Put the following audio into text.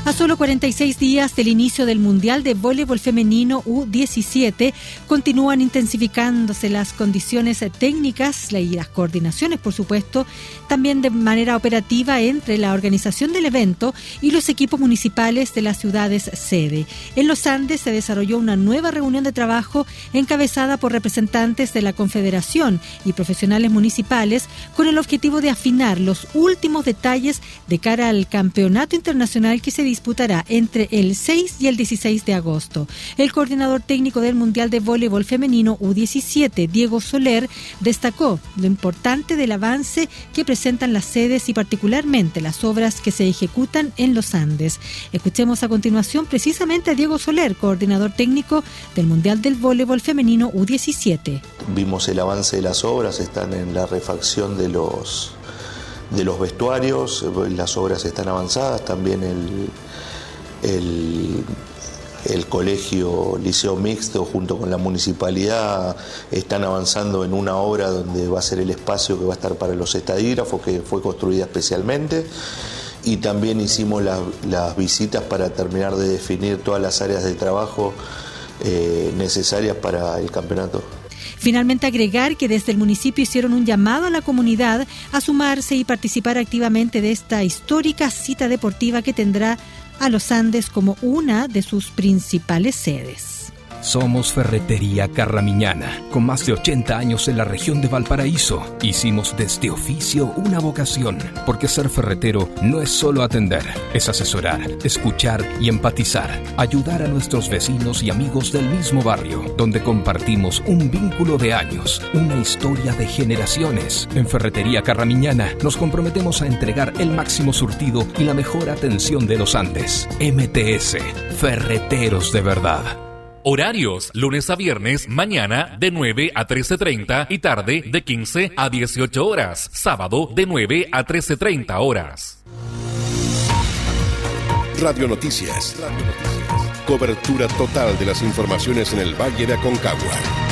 A solo 46 días del inicio del Mundial de Voleibol Femenino U17, continúan intensificándose las condiciones técnicas y las coordinaciones, por supuesto, también de manera operativa entre la organización del evento y los equipos municipales de las ciudades sede. En Los Andes se desarrolló una nueva reunión de trabajo encabezada por representantes de la Confederación y profesionales municipales con el objetivo de afinar los últimos detalles de cara al campeonato internacional que se disputará entre el 6 y el 16 de agosto. El coordinador técnico del Mundial de Voleibol Femenino U17, Diego Soler, destacó lo importante del avance que presentan las sedes y particularmente las obras que se ejecutan en Los Andes. Escuchemos a continuación precisamente a Diego Soler, coordinador técnico del Mundial del Voleibol Femenino U17. Vimos el avance de las obras, están en la refacción de los vestuarios, las obras están avanzadas, también el colegio Liceo Mixto junto con la municipalidad están avanzando en una obra donde va a ser el espacio que va a estar para los estadígrafos, que fue construida especialmente, y también hicimos las visitas para terminar de definir todas las áreas de trabajo necesarias para el campeonato. Finalmente agregar que desde el municipio hicieron un llamado a la comunidad a sumarse y participar activamente de esta histórica cita deportiva que tendrá a Los Andes como una de sus principales sedes. Somos Ferretería Carramiñana, con más de 80 años en la región de Valparaíso. Hicimos de este oficio una vocación, porque ser ferretero no es solo atender, es asesorar, escuchar y empatizar, ayudar a nuestros vecinos y amigos del mismo barrio, donde compartimos un vínculo de años, una historia de generaciones. En Ferretería Carramiñana nos comprometemos a entregar el máximo surtido y la mejor atención de los Andes. MTS, Ferreteros de verdad. Horarios, lunes a viernes, mañana de 9 a 13:30 y tarde de 15 a 18 horas. Sábado de 9 a 13:30 horas. Radio Noticias. Cobertura total de las informaciones en el Valle de Aconcagua.